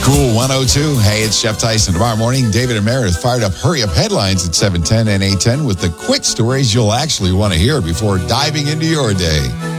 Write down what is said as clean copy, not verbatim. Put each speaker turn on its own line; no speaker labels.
Cool 102. Hey, it's Jeff Tyson. Tomorrow morning, David and Meredith fired up Hurry Up headlines at 7:10 and 8:10 with the quick stories you'll actually want to hear before diving into your day.